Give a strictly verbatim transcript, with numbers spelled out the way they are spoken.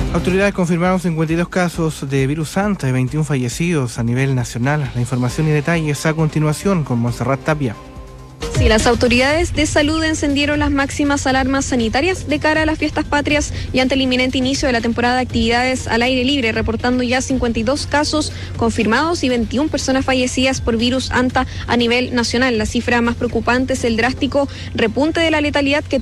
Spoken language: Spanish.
Autoridades confirmaron cincuenta y dos casos de virus Anta y veintiún fallecidos a nivel nacional. La información y detalles a continuación con Montserrat Tapia. Sí, las autoridades de salud encendieron las máximas alarmas sanitarias de cara a las fiestas patrias y ante el inminente inicio de la temporada de actividades al aire libre, reportando ya cincuenta y dos casos confirmados y veintiuna personas fallecidas por virus Anta a nivel nacional. La cifra más preocupante es el drástico repunte de la letalidad que